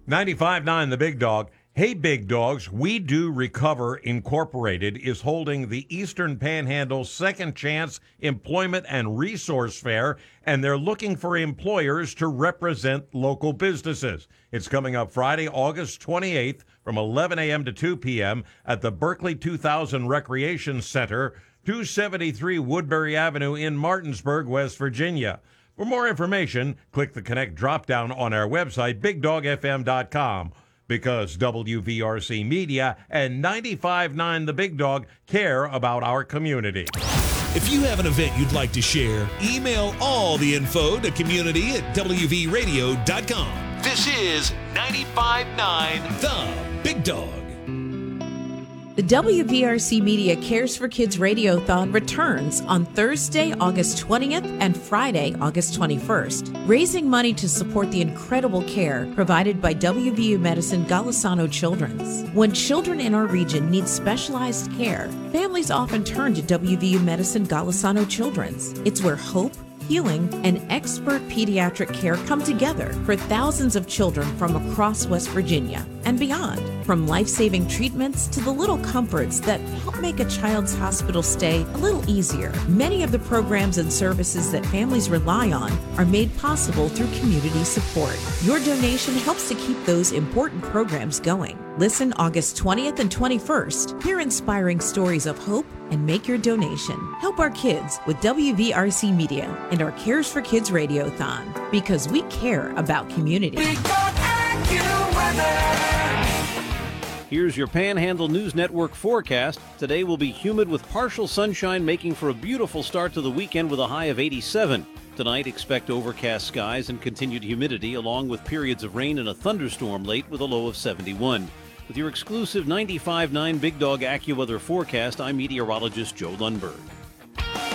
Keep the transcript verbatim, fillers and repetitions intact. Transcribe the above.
ninety-five point nine The Big Dog. Hey, Big Dogs, We Do Recover Incorporated is holding the Eastern Panhandle Second Chance Employment and Resource Fair, and they're looking for employers to represent local businesses. It's coming up Friday, August twenty-eighth from eleven a.m. to two p.m. at the Berkeley two thousand Recreation Center, two seventy-three Woodbury Avenue in Martinsburg, West Virginia. For more information, click the Connect drop-down on our website, big dog f m dot com. Because W V R C Media and ninety-five point nine The Big Dog care about our community. If you have an event you'd like to share, email all the info to community at w v radio dot com. This is ninety-five point nine The Big Dog. The W V R C Media Cares for Kids Radiothon returns on Thursday, August twentieth and Friday, August twenty-first, raising money to support the incredible care provided by W V U Medicine Golisano Children's. When children in our region need specialized care, families often turn to W V U Medicine Golisano Children's. It's where hope, healing, and expert pediatric care come together for thousands of children from across West Virginia and beyond. From life-saving treatments to the little comforts that help make a child's hospital stay a little easier. Many of the programs and services that families rely on are made possible through community support. Your donation helps to keep those important programs going. Listen August twentieth and twenty-first. Hear inspiring stories of hope and make your donation. Help our kids with W V R C Media and our Cares for Kids Radiothon, because we care about community. Here's your Panhandle News Network forecast. Today will be humid with partial sunshine, making for a beautiful start to the weekend with a high of eighty-seven. Tonight, expect overcast skies and continued humidity, along with periods of rain and a thunderstorm late with a low of seventy-one. With your exclusive ninety-five point nine Big Dog AccuWeather forecast, I'm meteorologist Joe Lundberg.